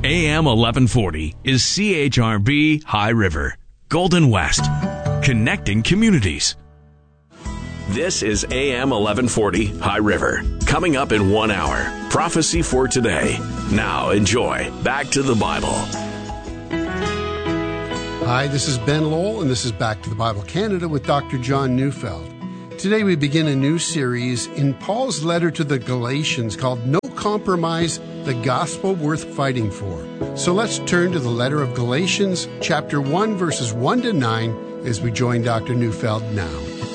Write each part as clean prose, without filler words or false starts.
AM 1140 is CHRB High River, Golden West, connecting communities. This is AM 1140 High River. Coming up in 1 hour, Prophecy for Today. Now enjoy Back to the Bible. Hi, this is Ben Lowell, and this is Back to the Bible Canada with Dr. John Neufeld. Today we begin a new series in Paul's letter to the Galatians called No Compromise, the Gospel Worth Fighting For. So let's turn to the letter of Galatians, chapter 1, verses 1 to 9, as we join Dr. Neufeld now.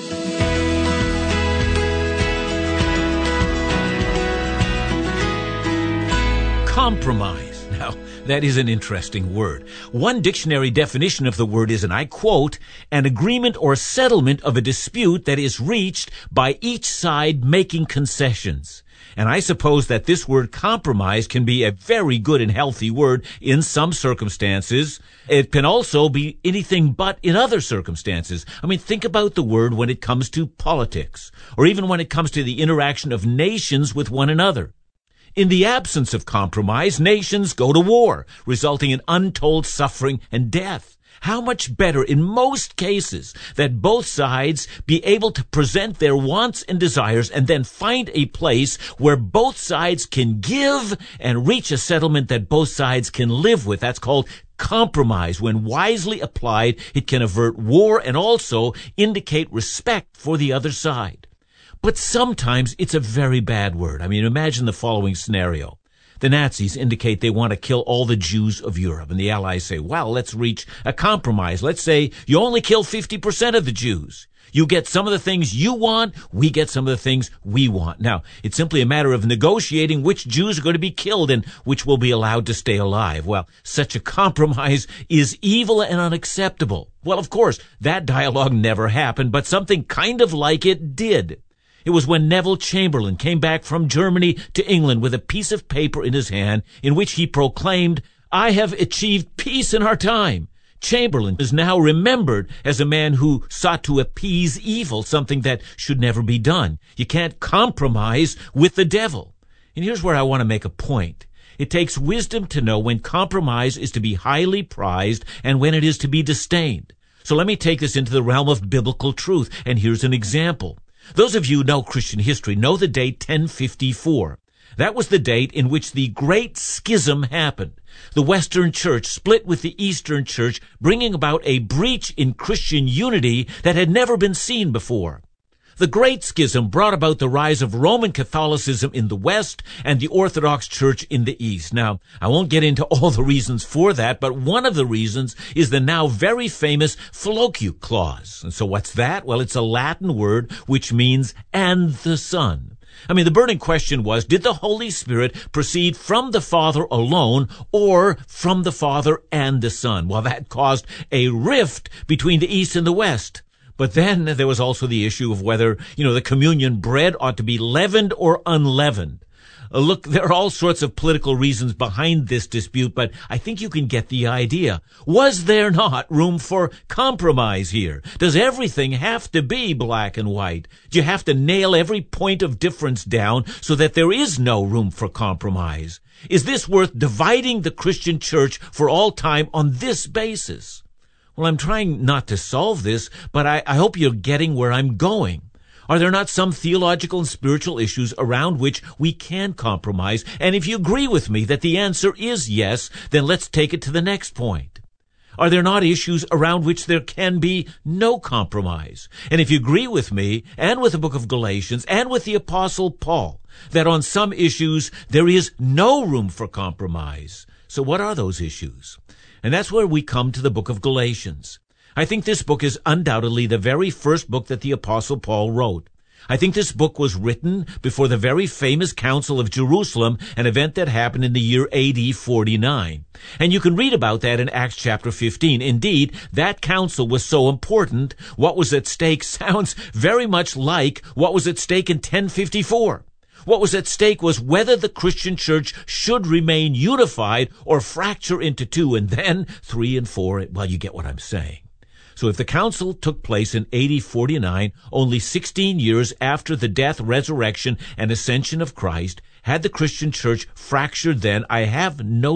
Compromise. Now, that is an interesting word. One dictionary definition of the word is, and I quote, an agreement or settlement of a dispute that is reached by each side making concessions. And I suppose that this word compromise can be a very good and healthy word in some circumstances. It can also be anything but in other circumstances. I mean, think about the word when it comes to politics, or even when it comes to the interaction of nations with one another. In the absence of compromise, nations go to war, resulting in untold suffering and death. How much better, in most cases, that both sides be able to present their wants and desires and then find a place where both sides can give and reach a settlement that both sides can live with. That's called compromise. When wisely applied, it can avert war and also indicate respect for the other side. But sometimes it's a very bad word. I mean, imagine the following scenario. The Nazis indicate they want to kill all the Jews of Europe, and the Allies say, well, let's reach a compromise. Let's say you only kill 50% of the Jews. You get some of the things you want, we get some of the things we want. Now, it's simply a matter of negotiating which Jews are going to be killed and which will be allowed to stay alive. Well, such a compromise is evil and unacceptable. Well, of course, that dialogue never happened, but something kind of like it did. It was when Neville Chamberlain came back from Germany to England with a piece of paper in his hand in which he proclaimed, I have achieved peace in our time. Chamberlain is now remembered as a man who sought to appease evil, something that should never be done. You can't compromise with the devil. And here's where I want to make a point. It takes wisdom to know when compromise is to be highly prized and when it is to be disdained. So let me take this into the realm of biblical truth, and here's an example. Those of you who know Christian history know the date 1054. That was the date in which the Great Schism happened. The Western Church split with the Eastern Church, bringing about a breach in Christian unity that had never been seen before. The Great Schism brought about the rise of Roman Catholicism in the West and the Orthodox Church in the East. Now, I won't get into all the reasons for that, but one of the reasons is the now very famous Filioque clause. And so what's that? Well, it's a Latin word which means "and the Son." I mean, the burning question was, did the Holy Spirit proceed from the Father alone or from the Father and the Son? Well, that caused a rift between the East and the West. But then there was also the issue of whether, the communion bread ought to be leavened or unleavened. Look, there are all sorts of political reasons behind this dispute, but I think you can get the idea. Was there not room for compromise here? Does everything have to be black and white? Do you have to nail every point of difference down so that there is no room for compromise? Is this worth dividing the Christian church for all time on this basis? Well, I'm trying not to solve this, but I hope you're getting where I'm going. Are there not some theological and spiritual issues around which we can compromise? And if you agree with me that the answer is yes, then let's take it to the next point. Are there not issues around which there can be no compromise? And if you agree with me and with the book of Galatians and with the Apostle Paul that on some issues there is no room for compromise, so what are those issues? And that's where we come to the book of Galatians. I think this book is undoubtedly the very first book that the Apostle Paul wrote. I think this book was written before the very famous Council of Jerusalem, an event that happened in the year AD 49. And you can read about that in Acts chapter 15. Indeed, that council was so important, what was at stake sounds very much like what was at stake in 1054. What was at stake was whether the Christian church should remain unified or fracture into two, and then 3 and 4. Well, you get what I'm saying. So if the council took place in AD 49, only 16 years after the death, resurrection, and ascension of Christ, had the Christian church fractured then, I have no doubt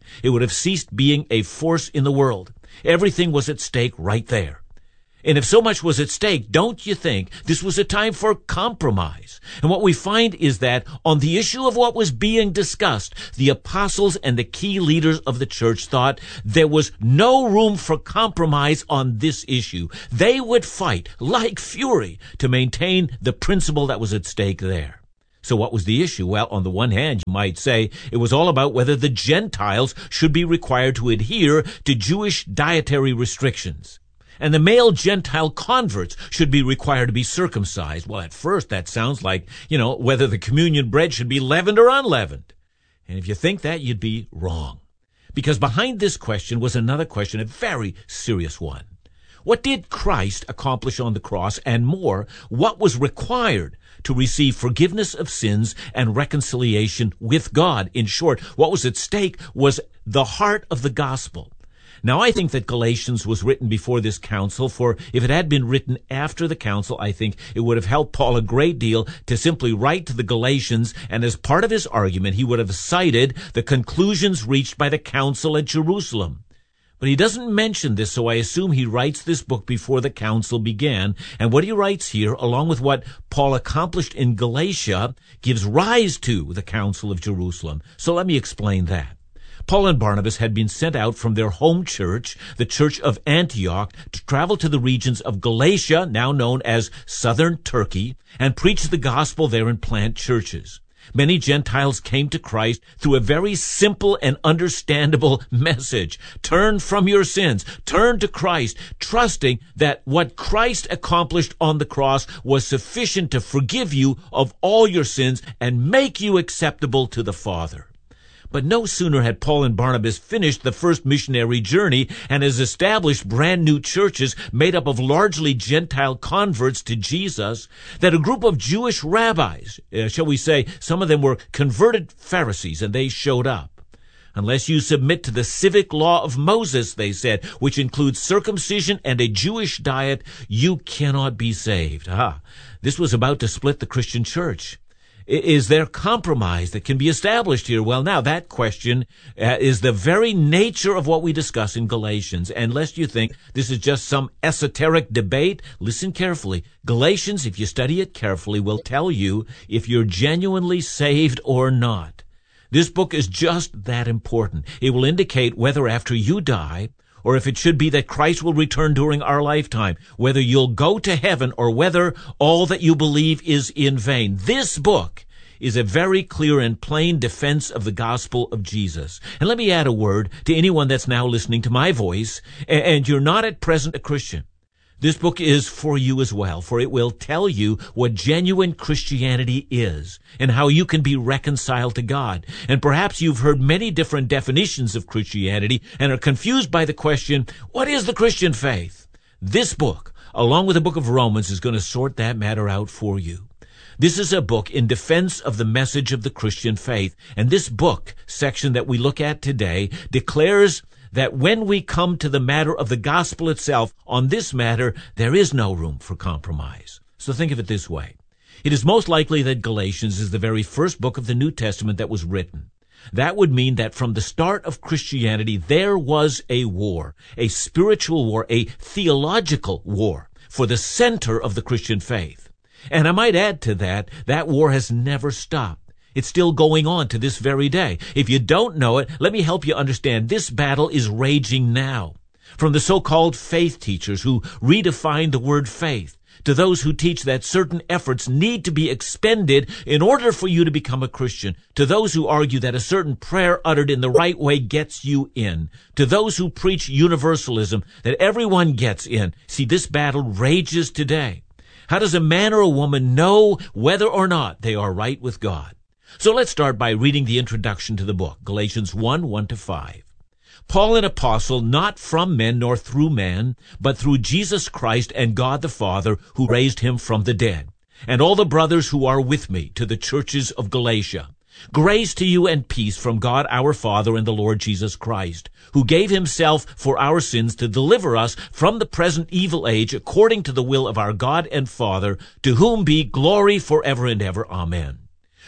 It would have ceased being a force in the world. Everything was at stake right there. And if so much was at stake, don't you think this was a time for compromise? And what we find is that on the issue of what was being discussed, the apostles and the key leaders of the church thought there was no room for compromise on this issue. They would fight like fury to maintain the principle that was at stake there. So what was the issue? Well, on the one hand, you might say it was all about whether the Gentiles should be required to adhere to Jewish dietary restrictions. And the male Gentile converts should be required to be circumcised. Well, at first that sounds like, whether the communion bread should be leavened or unleavened. And if you think that, you'd be wrong. Because behind this question was another question, a very serious one. What did Christ accomplish on the cross? And more, what was required to receive forgiveness of sins and reconciliation with God? In short, what was at stake was the heart of the gospel. Now, I think that Galatians was written before this council, for if it had been written after the council, I think it would have helped Paul a great deal to simply write to the Galatians, and as part of his argument, he would have cited the conclusions reached by the council at Jerusalem. But he doesn't mention this, so I assume he writes this book before the council began, and what he writes here, along with what Paul accomplished in Galatia, gives rise to the council of Jerusalem. So let me explain that. Paul and Barnabas had been sent out from their home church, the church of Antioch, to travel to the regions of Galatia, now known as southern Turkey, and preach the gospel there and plant churches. Many Gentiles came to Christ through a very simple and understandable message. Turn from your sins. Turn to Christ, trusting that what Christ accomplished on the cross was sufficient to forgive you of all your sins and make you acceptable to the Father. But no sooner had Paul and Barnabas finished the first missionary journey and has established brand new churches made up of largely Gentile converts to Jesus, that a group of Jewish rabbis, shall we say, some of them were converted Pharisees, and they showed up. Unless you submit to the civic law of Moses, they said, which includes circumcision and a Jewish diet, you cannot be saved. This was about to split the Christian church. Is there compromise that can be established here? Well, now, that question is the very nature of what we discuss in Galatians. And lest you think this is just some esoteric debate, listen carefully. Galatians, if you study it carefully, will tell you if you're genuinely saved or not. This book is just that important. It will indicate whether after you die, or if it should be that Christ will return during our lifetime, whether you'll go to heaven or whether all that you believe is in vain. This book is a very clear and plain defense of the gospel of Jesus. And let me add a word to anyone that's now listening to my voice, and you're not at present a Christian. This book is for you as well, for it will tell you what genuine Christianity is and how you can be reconciled to God. And perhaps you've heard many different definitions of Christianity and are confused by the question, what is the Christian faith? This book, along with the book of Romans, is going to sort that matter out for you. This is a book in defense of the message of the Christian faith. And this book section that we look at today declares that when we come to the matter of the gospel itself, on this matter, there is no room for compromise. So think of it this way. It is most likely that Galatians is the very first book of the New Testament that was written. That would mean that from the start of Christianity, there was a war, a spiritual war, a theological war for the center of the Christian faith. And I might add to that, that war has never stopped. It's still going on to this very day. If you don't know it, let me help you understand. This battle is raging now. From the so-called faith teachers who redefine the word faith, to those who teach that certain efforts need to be expended in order for you to become a Christian, to those who argue that a certain prayer uttered in the right way gets you in, to those who preach universalism, that everyone gets in. See, this battle rages today. How does a man or a woman know whether or not they are right with God? So let's start by reading the introduction to the book, Galatians 1:1-5. Paul, an apostle, not from men nor through man, but through Jesus Christ and God the Father, who raised him from the dead, and all the brothers who are with me, to the churches of Galatia. Grace to you and peace from God our Father and the Lord Jesus Christ, who gave himself for our sins to deliver us from the present evil age, according to the will of our God and Father, to whom be glory forever and ever. Amen.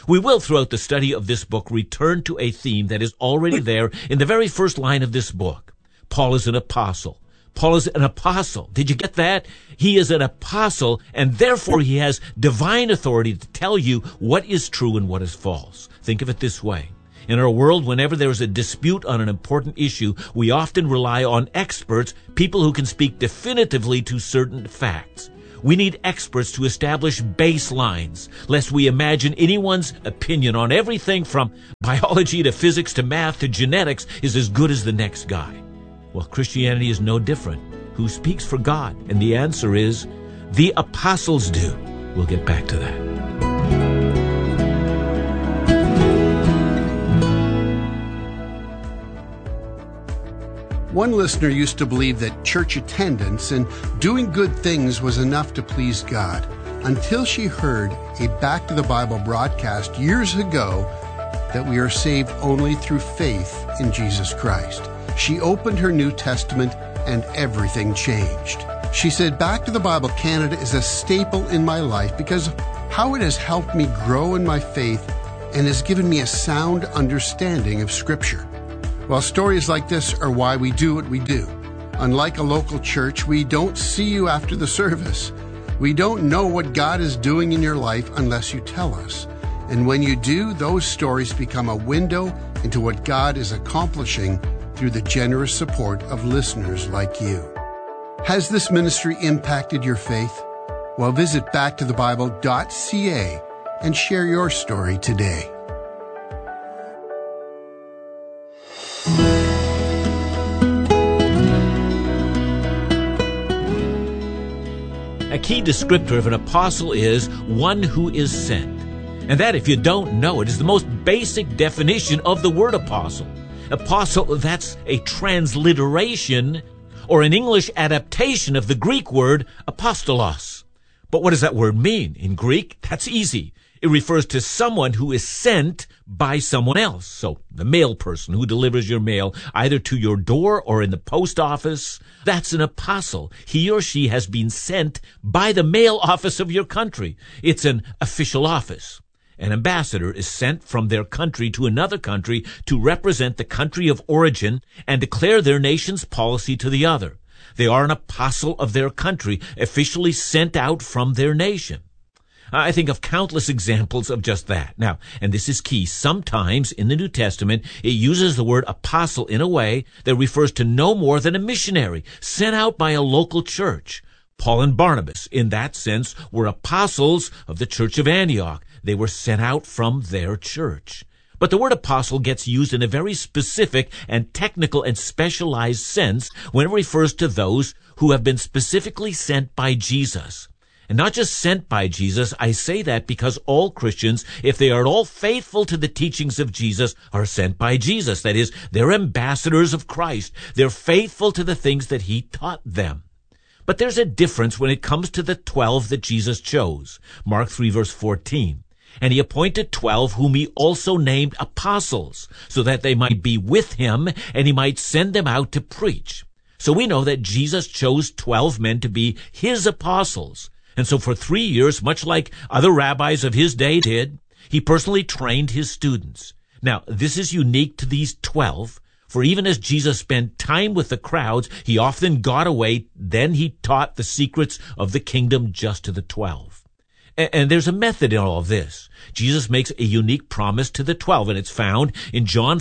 We will, throughout the study of this book, return to a theme that is already there in the very first line of this book. Paul is an apostle. Paul is an apostle. Did you get that? He is an apostle, and therefore he has divine authority to tell you what is true and what is false. Think of it this way. In our world, whenever there is a dispute on an important issue, we often rely on experts, people who can speak definitively to certain facts. We need experts to establish baselines, lest we imagine anyone's opinion on everything from biology to physics to math to genetics is as good as the next guy. Well, Christianity is no different. Who speaks for God? And the answer is, the apostles do. We'll get back to that. One listener used to believe that church attendance and doing good things was enough to please God, until she heard a Back to the Bible broadcast years ago that we are saved only through faith in Jesus Christ. She opened her New Testament and everything changed. She said, Back to the Bible Canada is a staple in my life because of how it has helped me grow in my faith and has given me a sound understanding of Scripture. Well, stories like this are why we do what we do. Unlike a local church, we don't see you after the service. We don't know what God is doing in your life unless you tell us. And when you do, those stories become a window into what God is accomplishing through the generous support of listeners like you. Has this ministry impacted your faith? Well, visit backtothebible.ca and share your story today. A key descriptor of an apostle is one who is sent. And that, if you don't know it, is the most basic definition of the word apostle. Apostle, that's a transliteration or an English adaptation of the Greek word apostolos. But what does that word mean? In Greek, that's easy. It refers to someone who is sent by someone else. So the mail person who delivers your mail either to your door or in the post office, that's an apostle. He or she has been sent by the mail office of your country. It's an official office. An ambassador is sent from their country to another country to represent the country of origin and declare their nation's policy to the other. They are an apostle of their country, officially sent out from their nation. I think of countless examples of just that. Now, and this is key, sometimes in the New Testament, it uses the word apostle in a way that refers to no more than a missionary sent out by a local church. Paul and Barnabas, in that sense, were apostles of the church of Antioch. They were sent out from their church. But the word apostle gets used in a very specific and technical and specialized sense when it refers to those who have been specifically sent by Jesus. And not just sent by Jesus, I say that because all Christians, if they are at all faithful to the teachings of Jesus, are sent by Jesus. That is, they're ambassadors of Christ. They're faithful to the things that he taught them. But there's a difference when it comes to the 12 that Jesus chose. Mark 3 verse 14. And he appointed 12 whom he also named apostles, so that they might be with him and he might send them out to preach. So we know that Jesus chose 12 men to be his apostles. And so for 3 years, much like other rabbis of his day did, he personally trained his students. Now, this is unique to these 12, for even as Jesus spent time with the crowds, he often got away, then he taught the secrets of the kingdom just to the 12. And there's a method in all of this. Jesus makes a unique promise to the 12, and it's found in John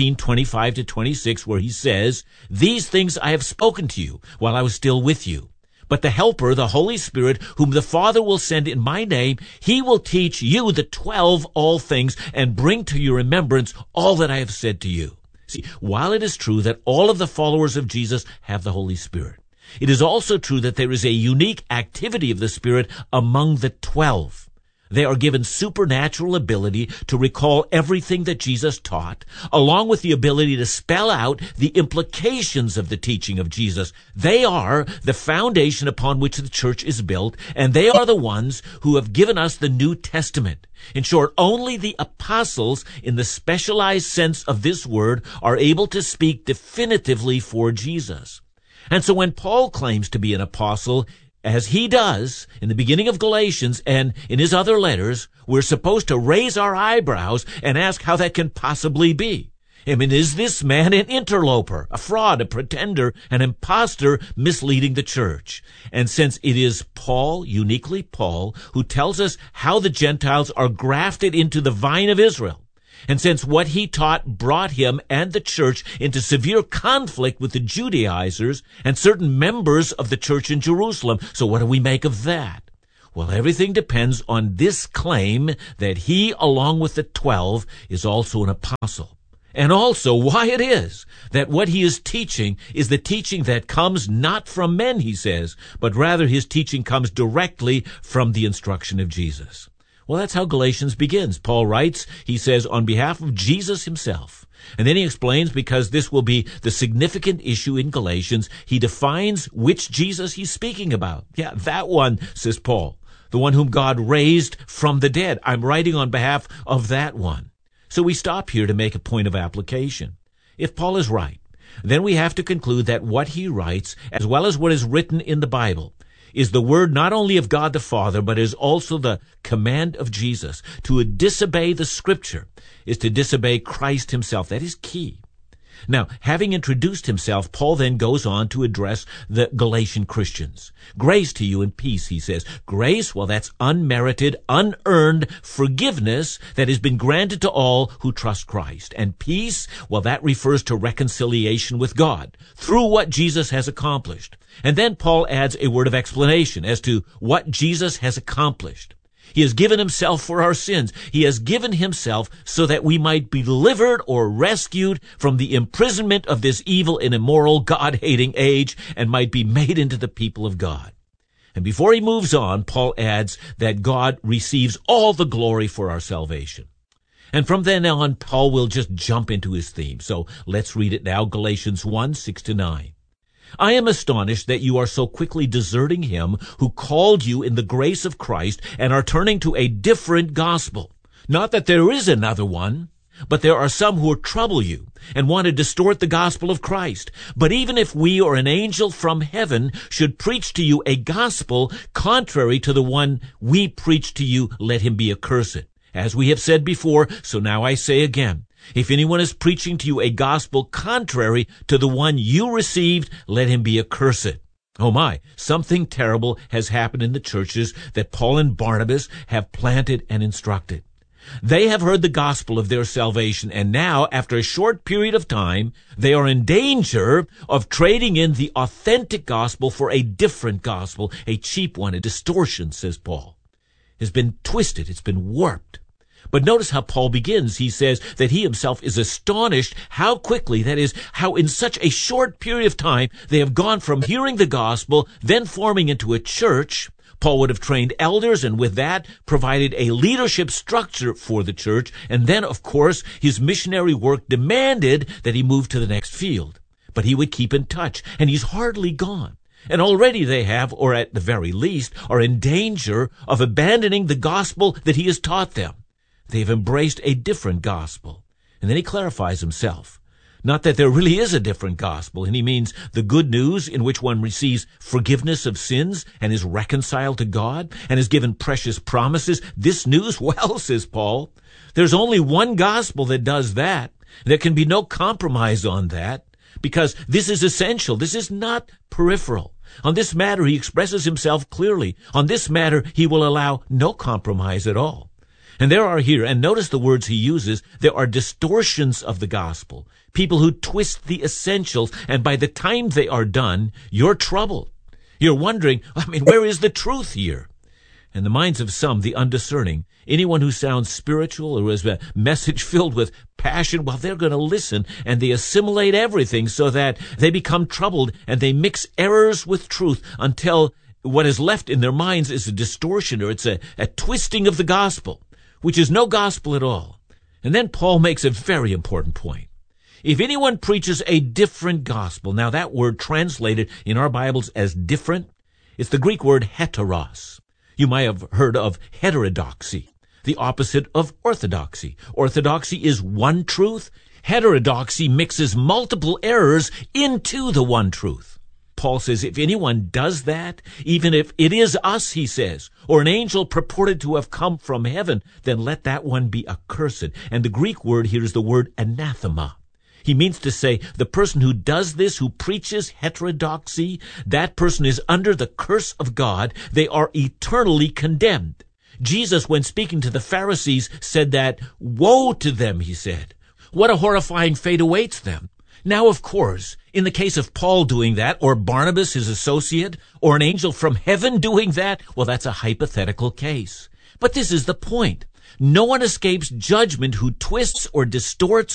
14:25-26, where he says, "These things I have spoken to you while I was still with you. But the Helper, the Holy Spirit, whom the Father will send in my name, he will teach you, the 12, all things, and bring to your remembrance all that I have said to you." See, while it is true that all of the followers of Jesus have the Holy Spirit, it is also true that there is a unique activity of the Spirit among the 12. They are given supernatural ability to recall everything that Jesus taught, along with the ability to spell out the implications of the teaching of Jesus. They are the foundation upon which the church is built, and they are the ones who have given us the New Testament. In short, only the apostles, in the specialized sense of this word, are able to speak definitively for Jesus. And so when Paul claims to be an apostle, as he does in the beginning of Galatians and in his other letters, we're supposed to raise our eyebrows and ask how that can possibly be. I mean, is this man an interloper, a fraud, a pretender, an impostor misleading the church? And since it is Paul, uniquely Paul, who tells us how the Gentiles are grafted into the vine of Israel, and since what he taught brought him and the church into severe conflict with the Judaizers and certain members of the church in Jerusalem, so what do we make of that? Well, everything depends on this claim that he, along with the 12, is also an apostle. And also why it is that what he is teaching is the teaching that comes not from men, he says, but rather his teaching comes directly from the instruction of Jesus. Well, that's how Galatians begins. Paul writes, he says, on behalf of Jesus himself. And then he explains, because this will be the significant issue in Galatians, he defines which Jesus he's speaking about. Yeah, that one, says Paul, the one whom God raised from the dead. I'm writing on behalf of that one. So we stop here to make a point of application. If Paul is right, then we have to conclude that what he writes, as well as what is written in the Bible, is the word not only of God the Father, but is also the command of Jesus. To disobey the Scripture is to disobey Christ himself. That is key. Now, having introduced himself, Paul then goes on to address the Galatian Christians. Grace to you and peace, he says. Grace, well, that's unmerited, unearned forgiveness that has been granted to all who trust Christ. And peace, well, that refers to reconciliation with God through what Jesus has accomplished. And then Paul adds a word of explanation as to what Jesus has accomplished. He has given himself for our sins. He has given himself so that we might be delivered or rescued from the imprisonment of this evil and immoral, God-hating age and might be made into the people of God. And before he moves on, Paul adds that God receives all the glory for our salvation. And from then on, Paul will just jump into his theme. So let's read it now, Galatians 1, 6-9. I am astonished that you are so quickly deserting him who called you in the grace of Christ and are turning to a different gospel. Not that there is another one, but there are some who trouble you and want to distort the gospel of Christ. But even if we or an angel from heaven should preach to you a gospel contrary to the one we preach to you, let him be accursed. As we have said before, so now I say again, if anyone is preaching to you a gospel contrary to the one you received, let him be accursed. Oh my, something terrible has happened in the churches that Paul and Barnabas have planted and instructed. They have heard the gospel of their salvation, and now, after a short period of time, they are in danger of trading in the authentic gospel for a different gospel, a cheap one, a distortion, says Paul. It's been twisted, it's been warped. But notice how Paul begins. He says that he himself is astonished how quickly, that is, how in such a short period of time, they have gone from hearing the gospel, then forming into a church. Paul would have trained elders and with that provided a leadership structure for the church. And then, of course, his missionary work demanded that he move to the next field. But he would keep in touch, and he's hardly gone. And already they have, or at the very least, are in danger of abandoning the gospel that he has taught them. They've embraced a different gospel. And then he clarifies himself. Not that there really is a different gospel, and he means the good news in which one receives forgiveness of sins and is reconciled to God and is given precious promises. This news, well, says Paul, there's only one gospel that does that. There can be no compromise on that because this is essential. This is not peripheral. On this matter, he expresses himself clearly. On this matter, he will allow no compromise at all. And there are here, and notice the words he uses, there are distortions of the gospel, people who twist the essentials, and by the time they are done, you're troubled. You're wondering, where is the truth here? In the minds of some, the undiscerning, anyone who sounds spiritual or has a message filled with passion, well, they're going to listen, and they assimilate everything so that they become troubled, and they mix errors with truth until what is left in their minds is a distortion, or it's a twisting of the gospel, which is no gospel at all. And then Paul makes a very important point. If anyone preaches a different gospel, now that word translated in our Bibles as different, it's the Greek word heteros. You might have heard of heterodoxy, the opposite of orthodoxy. Orthodoxy is one truth. Heterodoxy mixes multiple errors into the one truth. Paul says, if anyone does that, even if it is us, he says, or an angel purported to have come from heaven, then let that one be accursed. And the Greek word here is the word anathema. He means to say the person who does this, who preaches heterodoxy, that person is under the curse of God. They are eternally condemned. Jesus, when speaking to the Pharisees, said that, woe to them, he said. What a horrifying fate awaits them. Now, of course, in the case of Paul doing that, or Barnabas, his associate, or an angel from heaven doing that, well, that's a hypothetical case. But this is the point. No one escapes judgment who twists or distorts